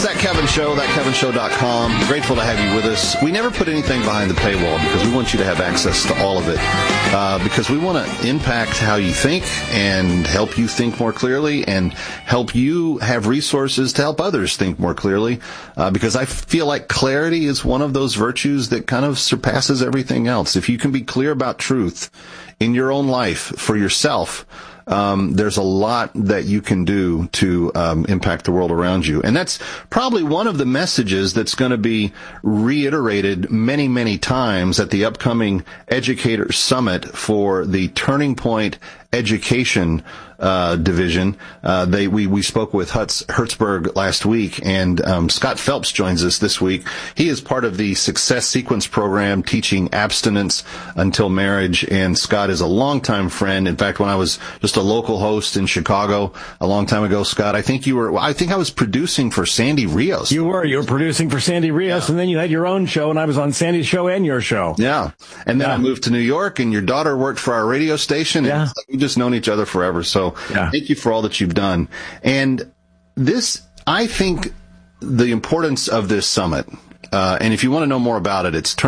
It's That Kevin Show, thatkevinshow.com. Grateful to have you with us. We never put anything behind the paywall because we want you to have access to all of it. Because we want to impact how you think and help you think more clearly and help you have resources to help others think more clearly. Because I feel like clarity is one of those virtues that kind of surpasses everything else. If you can be clear about truth in your own life for yourself, there's a lot that you can do to impact the world around you. And that's probably one of the messages that's going to be reiterated many, many times at the upcoming Educators Summit for the Turning Point Education division. We spoke with Hertzberg last week, and Scott Phelps joins us this week. He is part of the Success Sequence program teaching abstinence until marriage, and Scott is a longtime friend. In fact, when I was just a local host in Chicago a long time ago, Scott, I think I was producing for Sandy Rios. You were producing for Sandy Rios, and then you had your own show, and I was on Sandy's show and your show. Yeah. And then I moved to New York, and your daughter worked for our radio station, and it's like we've just known each other forever. So thank you for all that you've done. And this, I think, the importance of this summit, and if you want to know more about it, it's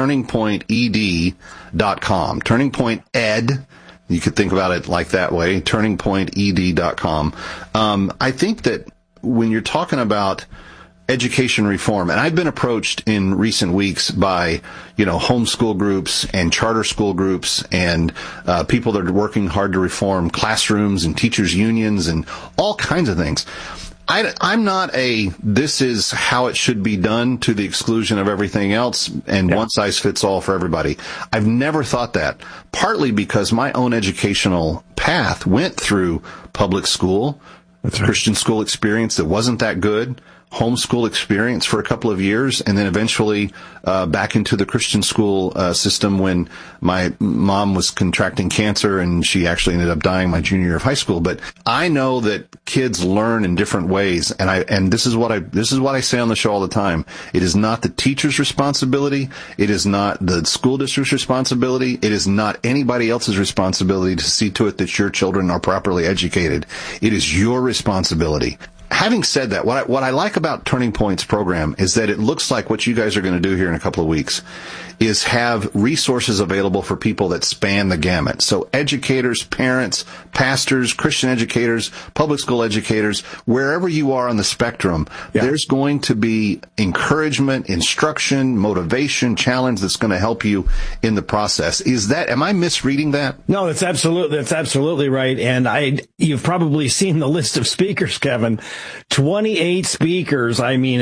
turningpointed.com. Turning Point Ed, you could think about it like that way, turningpointed.com. I think that when you're talking about education reform, and I've been approached in recent weeks by, homeschool groups and charter school groups and people that are working hard to reform classrooms and teachers' unions and all kinds of things. I'm not this is how it should be done to the exclusion of everything else and one size fits all for everybody. I've never thought that, partly because my own educational path went through public school, Christian school experience that wasn't that good, homeschool experience for a couple of years, and then eventually back into the Christian school system when my mom was contracting cancer and she actually ended up dying my junior year of high school. But I know that kids learn in different ways, and this is what I say on the show all the time. It is not the teacher's responsibility. It is not the school district's responsibility. It is not anybody else's responsibility to see to it that your children are properly educated. It is your responsibility. Having said that, what I like about Turning Point's program is that it looks like what you guys are going to do here in a couple of weeks is have resources available for people that span the gamut. So educators, parents, pastors, Christian educators, public school educators, wherever you are on the spectrum, there's going to be encouragement, instruction, motivation, challenge that's going to help you in the process. Am I misreading that? No, that's absolutely right. And you've probably seen the list of speakers, Kevin. 28 speakers. I mean,